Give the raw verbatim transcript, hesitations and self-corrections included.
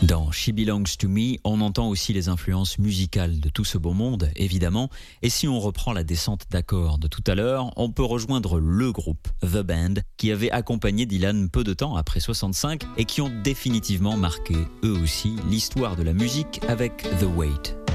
Dans She Belongs to Me, on entend aussi les influences musicales de tout ce beau monde, évidemment. Et si on reprend la descente d'accords de tout à l'heure, on peut rejoindre le groupe, The Band, qui avait accompagné Dylan peu de temps après soixante-cinq et qui ont définitivement marqué, eux aussi, l'histoire de la musique avec The Wait.